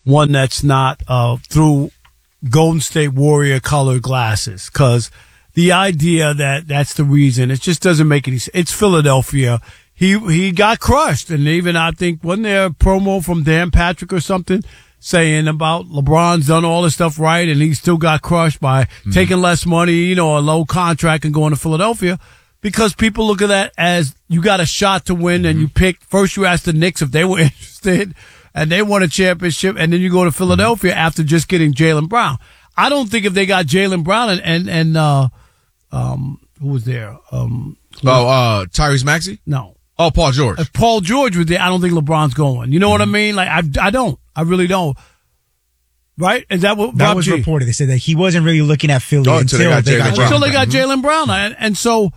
one that's not through Golden State Warrior colored glasses, because the idea that that's the reason, it just doesn't make any sense. It's Philadelphia. He got crushed, and even I think wasn't there a promo from Dan Patrick or something saying about LeBron's done all this stuff right, and he still got crushed by taking less money, a low contract, and going to Philadelphia, because people look at that as you got a shot to win, and you pick first. You ask the Knicks if they were interested, and they won a championship, and then you go to Philadelphia after just getting Jaylen Brown. I don't think if they got Jaylen Brown and who was there? Tyrese Maxey? No. Oh, Paul George. If Paul George was there, I don't think LeBron's going. You know what I mean? Like, I don't. I really don't. Right? Is that what that was reported? They said that he wasn't really looking at Philly until they got Jaylen Brown. And so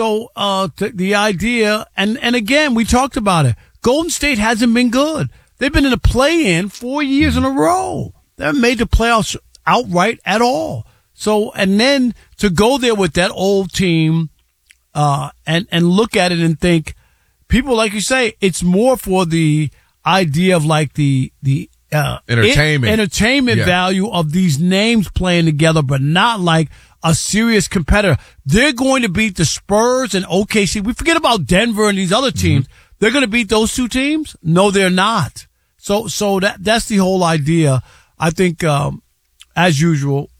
the idea, and again, we talked about it. Golden State hasn't been good. They've been in a play-in 4 years in a row. They haven't made the playoffs outright at all. So, and then to go there with that old team, and look at it and think, people, like you say, it's more for the idea of like the entertainment value of these names playing together, but not like a serious competitor. They're going to beat the Spurs and OKC. We forget about Denver and these other teams. They're going to beat those two teams? No, they're not. So that's the whole idea. I think, as usual,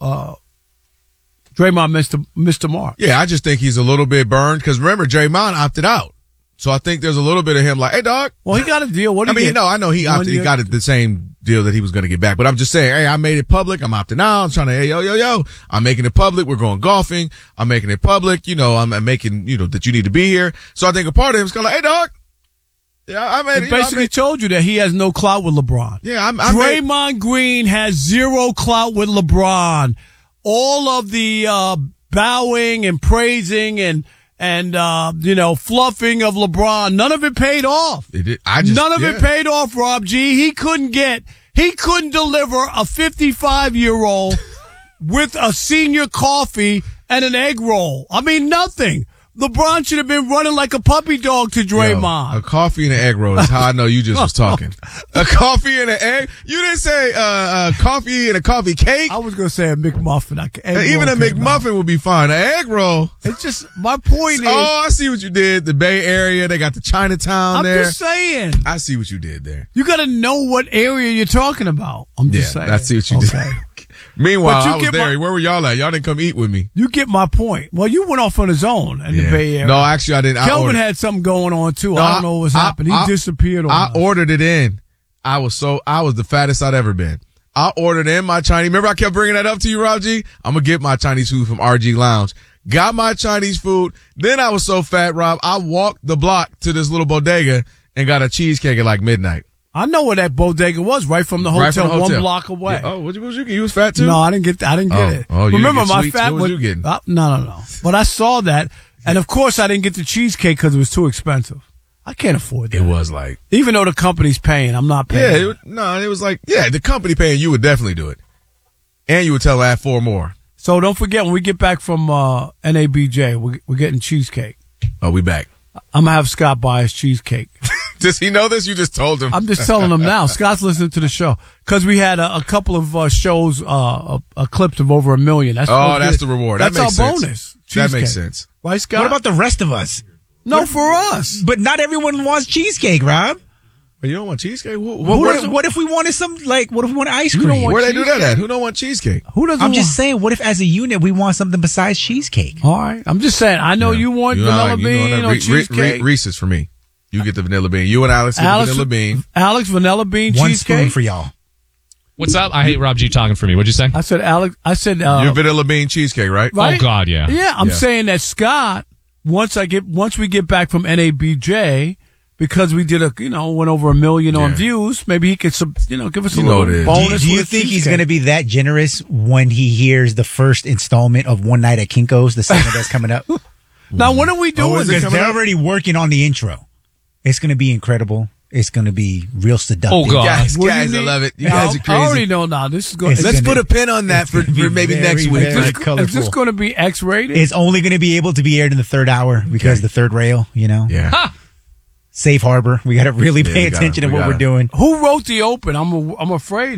Draymond missed the mark. Yeah, I just think he's a little bit burned, because remember, Draymond opted out. So I think there's a little bit of him like, hey, dog. Well, he got a deal. What do you get? I know he opted. He got the same deal that he was going to get back. But I'm just saying, hey, I made it public. I'm opting out. I'm trying to, hey, yo. I'm making it public. We're going golfing. I'm making it public. I'm making, that you need to be here. So I think a part of him is kind of like, hey, dog. Yeah, I made it. Basically told you that he has no clout with LeBron. Yeah, Draymond Green has zero clout with LeBron. All of the bowing and praising and fluffing of LeBron, none of it paid off. None of it paid off, Rob G. He couldn't deliver a 55-year-old with a senior coffee and an egg roll. I mean, nothing. LeBron should have been running like a puppy dog to Draymond. Yo, a coffee and an egg roll is how I know you just was talking. A coffee and an egg? You didn't say coffee and a coffee cake? I was going to say a McMuffin. Even a McMuffin would be fine. An egg roll. It's just, my point is. Oh, I see what you did. The Bay Area, they got the Chinatown there. I'm just saying. I see what you did there. You got to know what area you're talking about. I'm just saying. I see what you did. Meanwhile, I was there. Where were y'all at? Y'all didn't come eat with me. You get my point. Well, you went off on his own in the Bay Area. No, actually, I didn't. Kelvin had something going on, too. I don't know what was happening. He disappeared on us. I ordered it in. I was the fattest I'd ever been. I ordered in my Chinese. Remember I kept bringing that up to you, Rob G? I'm going to get my Chinese food from RG Lounge. Got my Chinese food. Then I was so fat, Rob, I walked the block to this little bodega and got a cheesecake at like midnight. I know where that bodega was, right from the hotel, 1 block away. Yeah. Oh, what was you? You was fat too? No, I didn't get it. Oh, remember my fat what was you getting? No. But I saw that, and of course I didn't get the cheesecake because it was too expensive. I can't afford that. It was like, even though the company's paying, I'm not paying. Yeah, it was like, the company paying, you would definitely do it, and you would tell add 4 more. So don't forget, when we get back from NABJ, we're getting cheesecake. Oh, we back. I'm gonna have Scott buy his cheesecake. Does he know this? You just told him. I'm just telling him now. Scott's listening to the show because we had a couple of shows, clips of over 1 million. That's the reward. That's our bonus. That makes sense. Right, Scott? What about the rest of us? No, for us. But not everyone wants cheesecake, Rob. But you don't want cheesecake? What if we wanted what if we wanted ice cream? Where they do that at? Who don't want cheesecake? I'm just saying, what if as a unit we want something besides cheesecake? All right. I'm just saying, I know you want vanilla bean or cheesecake. Reese's for me. You get the vanilla bean. You and Alex get the vanilla bean. Alex, vanilla bean, One cheesecake. spoon for y'all. What's up? I hate Rob G talking for me. What'd you say? I said, Alex, your vanilla bean cheesecake, right? Oh, God, yeah. Yeah, I'm saying that Scott, once we get back from NABJ, because we did went over 1 million on views, maybe he could, give us a little bonus. Do you think he's going to be that generous when he hears the first installment of One Night at Kinko's, the segment that's coming up? Now, when are we doing this? They're already working on the intro. It's going to be incredible. It's going to be real seductive. Oh, God. Guys, I love it. You guys are crazy. I already know now. This is going. Let's put a pin on that for maybe next week. Is this going to be X-rated? It's only going to be able to be aired in the third hour because the third rail, Yeah. Ha! Safe harbor. We got to really pay attention to what we're doing. Who wrote the open? I'm afraid.